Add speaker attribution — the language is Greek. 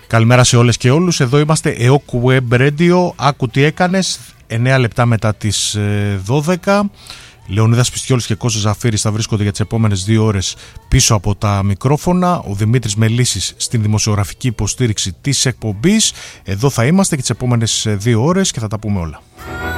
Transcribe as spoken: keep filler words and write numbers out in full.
Speaker 1: Καλημέρα σε όλες και όλους. Εδώ είμαστε ΕΟΚ Web Radio. Άκου τι έκανες. εννέα λεπτά μετά τις δώδεκα. Λεωνίδας Πιστιόλης και Κώστας Ζαφύρης θα βρίσκονται για τις επόμενες δύο ώρες πίσω από τα μικρόφωνα. Ο Δημήτρης Μελίσης στην δημοσιογραφική υποστήριξη της εκπομπής. Εδώ θα είμαστε και τις επόμενες δύο ώρες και θα τα πούμε όλα.